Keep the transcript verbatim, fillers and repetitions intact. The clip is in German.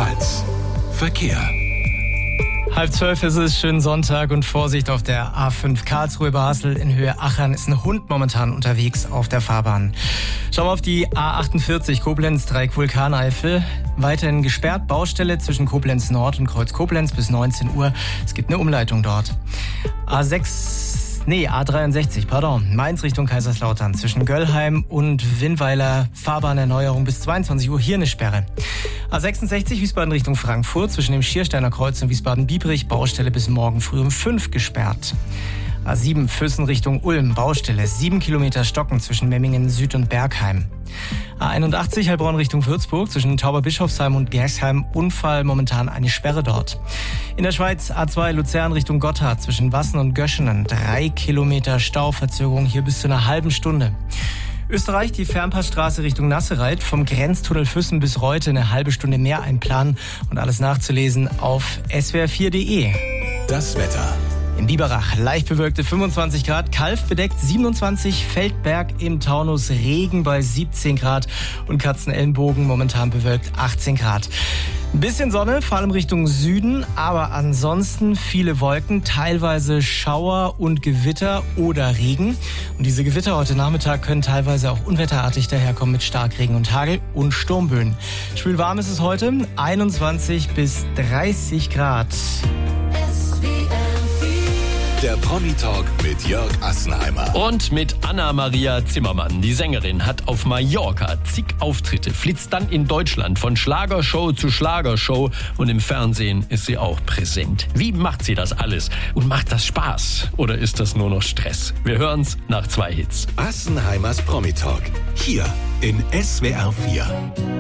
Rheinland-Pfalz. Verkehr. Halb zwölf ist es, schönen Sonntag und Vorsicht auf der A fünf Karlsruhe über Hassel in Höhe Achern ist ein Hund momentan unterwegs auf der Fahrbahn. Schauen wir auf die A achtundvierzig Koblenz, Dreieck Vulkaneifel. Weiterhin gesperrt, Baustelle zwischen Koblenz Nord und Kreuz Koblenz bis neunzehn Uhr. Es gibt eine Umleitung dort. A sechs, nee, A dreiundsechzig, pardon, Mainz Richtung Kaiserslautern zwischen Göllheim und Winnweiler, Fahrbahnerneuerung bis zweiundzwanzig Uhr, hier eine Sperre. A sechsundsechzig Wiesbaden Richtung Frankfurt zwischen dem Schiersteiner Kreuz und Wiesbaden-Biebrich, Baustelle bis morgen früh um fünf gesperrt. A sieben Füssen Richtung Ulm, Baustelle, sieben Kilometer Stocken zwischen Memmingen Süd und Bergheim. A einundachtzig Heilbronn Richtung Würzburg zwischen Tauberbischofsheim und Gerxheim, Unfall, momentan eine Sperre dort. In der Schweiz A zwei Luzern Richtung Gotthard zwischen Wassen und Göschenen, drei Kilometer Stauverzögerung, hier bis zu einer halben Stunde. Österreich, die Fernpassstraße Richtung Nassereit, vom Grenztunnel Füssen bis Reute eine halbe Stunde mehr einplanen und alles nachzulesen auf S W R vier punkt de. Das Wetter. In Biberach leicht bewölkte fünfundzwanzig Grad, Kalf bedeckt siebenundzwanzig, Feldberg im Taunus Regen bei siebzehn Grad und Katzenelnbogen momentan bewölkt achtzehn Grad. Ein bisschen Sonne, vor allem Richtung Süden, aber ansonsten viele Wolken, teilweise Schauer und Gewitter oder Regen. Und diese Gewitter heute Nachmittag können teilweise auch unwetterartig daherkommen mit Starkregen und Hagel und Sturmböen. Schwül warm ist es heute, einundzwanzig bis dreißig Grad. Der Promi-Talk mit Jörg Assenheimer. Und mit Anna-Maria Zimmermann. Die Sängerin hat auf Mallorca zig Auftritte, flitzt dann in Deutschland von Schlagershow zu Schlagershow und im Fernsehen ist sie auch präsent. Wie macht sie das alles? Und macht das Spaß? Oder ist das nur noch Stress? Wir hören's nach zwei Hits. Assenheimers Promi-Talk. Hier in S W R vier.